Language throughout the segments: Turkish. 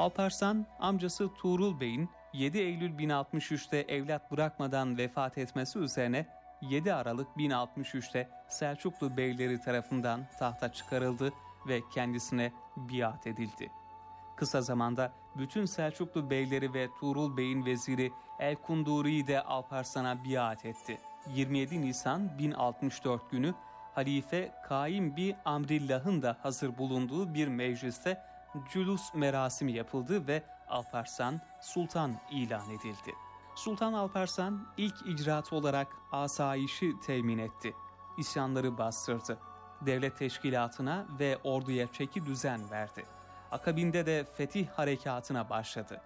Alparslan, amcası Tuğrul Bey'in 7 Eylül 1063'te evlat bırakmadan vefat etmesi üzerine 7 Aralık 1063'te Selçuklu beyleri tarafından tahta çıkarıldı ve kendisine biat edildi. Kısa zamanda bütün Selçuklu beyleri ve Tuğrul Bey'in veziri El-Kunduri de Alparslan'a biat etti. 27 Nisan 1064 günü Halife Kaim bi Amrillah'ın da hazır bulunduğu bir mecliste cülus merasimi yapıldı ve Alparslan sultan ilan edildi. Sultan Alparslan ilk icraatı olarak asayişi temin etti. İsyanları bastırdı. Devlet teşkilatına ve orduya çeki düzen verdi. Akabinde de fetih harekatına başladı.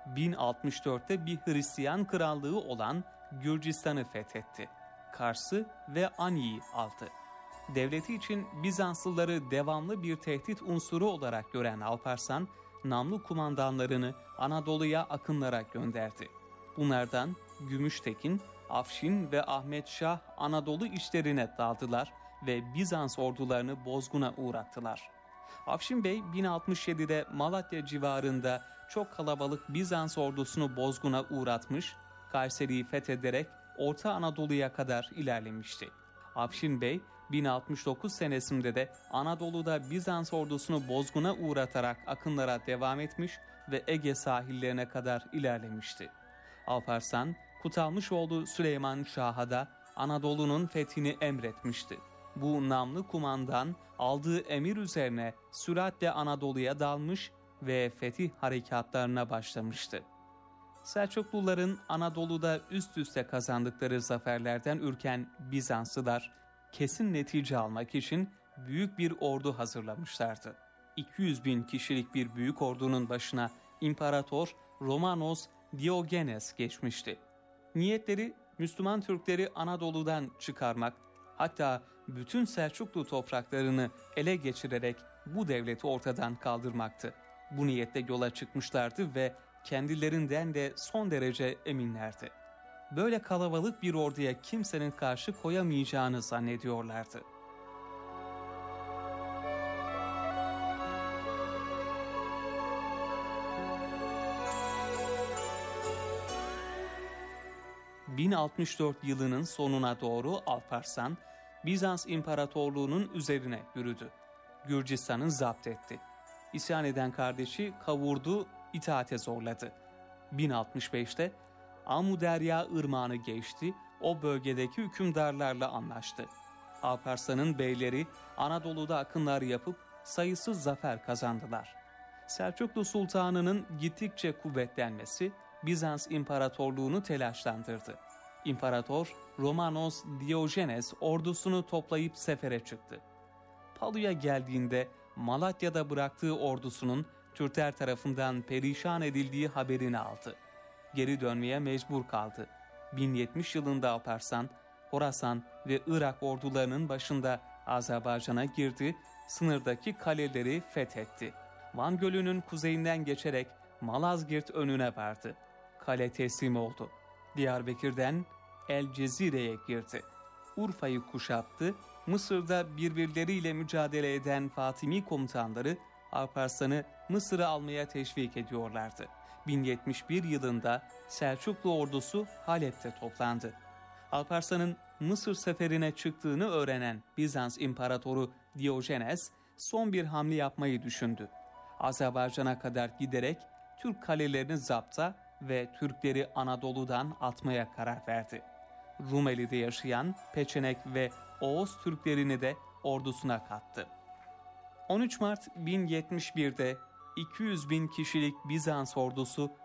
1064'te bir Hristiyan krallığı olan Gürcistan'ı fethetti. Kars'ı ve Ani'yi aldı. Devleti için Bizanslıları devamlı bir tehdit unsuru olarak gören Alparslan, namlu kumandanlarını Anadolu'ya akınlara gönderdi. Bunlardan Gümüştekin, Afşin ve Ahmet Şah Anadolu işlerine daldılar ve Bizans ordularını bozguna uğrattılar. Afşin Bey 1067'de Malatya civarında çok kalabalık Bizans ordusunu bozguna uğratmış, Kayseri'yi fethederek Orta Anadolu'ya kadar ilerlemişti. Afşin Bey 1069 senesinde de Anadolu'da Bizans ordusunu bozguna uğratarak akınlara devam etmiş ve Ege sahillerine kadar ilerlemişti. Alparslan, Kutalmışoğlu Süleyman Şah'a da Anadolu'nun fethini emretmişti. Bu namlı kumandan aldığı emir üzerine süratle Anadolu'ya dalmış ve fetih harekatlarına başlamıştı. Selçukluların Anadolu'da üst üste kazandıkları zaferlerden ürken Bizanslılar kesin netice almak için büyük bir ordu hazırlamışlardı. 200 bin kişilik bir büyük ordunun başına İmparator Romanos Diogenes geçmişti. Niyetleri Müslüman Türkleri Anadolu'dan çıkarmak, hatta bütün Selçuklu topraklarını ele geçirerek bu devleti ortadan kaldırmaktı. Bu niyetle yola çıkmışlardı ve kendilerinden de son derece eminlerdi. Böyle kalabalık bir orduya kimsenin karşı koyamayacağını zannediyorlardı. ...1064 yılının sonuna doğru Alparslan, Bizans İmparatorluğu'nun üzerine yürüdü. Gürcistan'ı zapt etti. İsyan eden kardeşi kavurdu, itaate zorladı. 1065'te Amuderya Irmağı'nı geçti, o bölgedeki hükümdarlarla anlaştı. Alparslan'ın beyleri Anadolu'da akınlar yapıp sayısız zafer kazandılar. Selçuklu Sultanı'nın gittikçe kuvvetlenmesi Bizans İmparatorluğu'nu telaşlandırdı. İmparator Romanos Diogenes ordusunu toplayıp sefere çıktı. Palu'ya geldiğinde Malatya'da bıraktığı ordusunun Türkler tarafından perişan edildiği haberini aldı. Geri dönmeye mecbur kaldı. 1070 yılında Alparslan, Horasan ve Irak ordularının başında Azerbaycan'a girdi, sınırdaki kaleleri fethetti. Van Gölü'nün kuzeyinden geçerek Malazgirt önüne vardı. Kale teslim oldu. Diyarbakır'dan El Cezire'ye girdi. Urfa'yı kuşattı. Mısır'da birbirleriyle mücadele eden Fatimi komutanları Alparslan'ı Mısır'ı almaya teşvik ediyorlardı. 1071 yılında Selçuklu ordusu Halep'te toplandı. Alparslan'ın Mısır seferine çıktığını öğrenen Bizans İmparatoru Diogenes son bir hamle yapmayı düşündü. Azerbaycan'a kadar giderek Türk kalelerini zapta ve Türkleri Anadolu'dan atmaya karar verdi. Rumeli'de yaşayan Peçenek ve Oğuz Türklerini de ordusuna kattı. 13 Mart 1071'de 200 bin kişilik Bizans ordusu